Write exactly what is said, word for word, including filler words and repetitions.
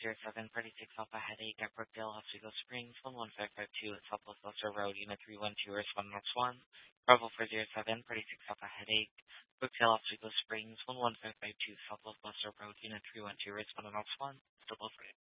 zero seven, Party six Alpha Headache at Brookdale, Oswego Springs, one one five five two at Southwest Buster Road, Unit three one two, Respond Next one. Bravo four zero seven, Party six Alpha Headache, Brookdale, Oswego Springs, one one five five two, Southwest Buster Road, Unit three one two, Respond Next one. Still both right.